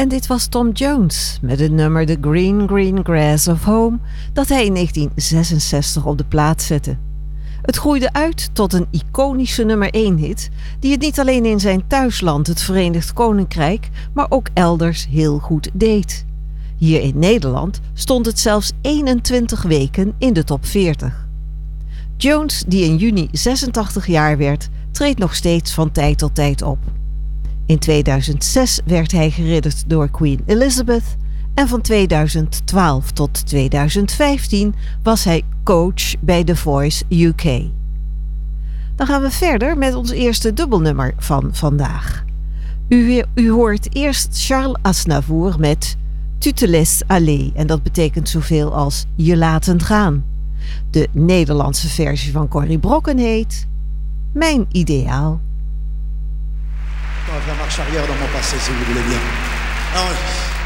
En dit was Tom Jones met het nummer The Green Green Grass of Home dat hij in 1966 op de plaat zette. Het groeide uit tot een iconische nummer 1 hit die het niet alleen in zijn thuisland, het Verenigd Koninkrijk, maar ook elders heel goed deed. Hier in Nederland stond het zelfs 21 weken in de top 40. Jones, die in juni 86 jaar werd, treedt nog steeds van tijd tot tijd op. In 2006 werd hij geridderd door Queen Elizabeth en van 2012 tot 2015 was hij coach bij The Voice UK. Dan gaan we verder met ons eerste dubbelnummer van vandaag. U hoort eerst Charles Aznavour met Tu te laisses aller en dat betekent zoveel als je laten gaan. De Nederlandse versie van Corrie Brokken heet Mijn Ideaal. On va faire marche arrière dans mon passé si vous voulez bien. Alors,